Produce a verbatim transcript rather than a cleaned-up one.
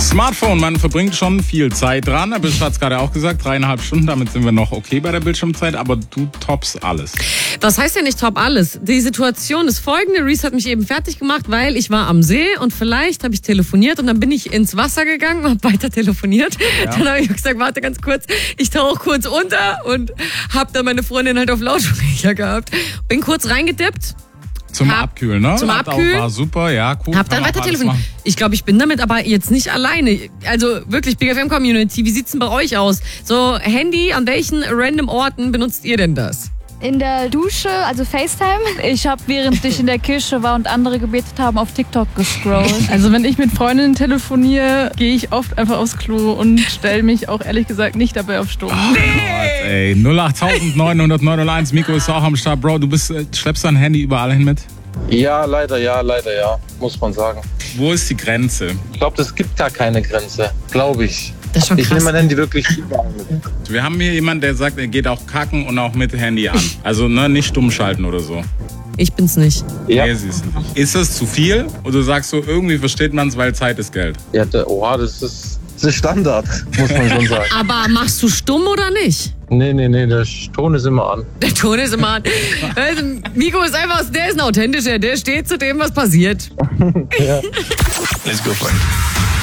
Smartphone, man verbringt schon viel Zeit dran. Aber ich hatte es gerade auch gesagt, dreieinhalb Stunden, damit sind wir noch okay bei der Bildschirmzeit, aber du toppst alles. Was heißt ja nicht top alles? Die Situation ist folgende. Reese hat mich eben fertig gemacht, weil ich war am See und vielleicht habe ich telefoniert und dann bin ich ins Wasser gegangen und habe weiter telefoniert. Ja. Dann habe ich gesagt, warte ganz kurz, ich tauche kurz unter und habe dann meine Freundin halt auf Lautsprecher gehabt. Bin kurz reingedippt. Zum hab, Abkühlen, ne? Zum Abkühlen. War super, ja, cool. Hab dann weiter telefoniert. Ich glaube, ich bin damit aber jetzt nicht alleine. Also wirklich, Big F M Community, wie sieht's denn bei euch aus? So, Handy, an welchen random Orten benutzt ihr denn das? In der Dusche, also FaceTime. Ich habe, während ich in der Kirche war und andere gebetet haben, auf TikTok gescrollt. Also wenn ich mit Freundinnen telefoniere, gehe ich oft einfach aufs Klo und stelle mich auch ehrlich gesagt nicht dabei auf Stumm. Oh Gott, ey. null acht neun null null neun null eins, Miko ist auch am Start. Bro, du bist, schleppst dein Handy überall hin mit? Ja, leider ja, leider ja, muss man sagen. Wo ist die Grenze? Ich glaube, es gibt gar keine Grenze, glaube ich. Das ist schon krass. Ich nehme mein Handy wirklich überall mit. Wir haben hier jemanden, der sagt, er geht auch kacken und auch mit Handy an. Also ne, nicht stumm schalten oder so. Ich bin's nicht. Ja. Nee, siehst du nicht. Ist das zu viel? Oder sagst du, irgendwie versteht man es, weil Zeit ist Geld? Ja, der, oha, das ist, das ist Standard, muss man schon sagen. Aber machst du stumm oder nicht? Nee, nee, nee, der Ton ist immer an. Der Ton ist immer an. Also, Miko ist einfach, der ist ein authentischer, der steht zu dem, was passiert. Ja. Let's go for it.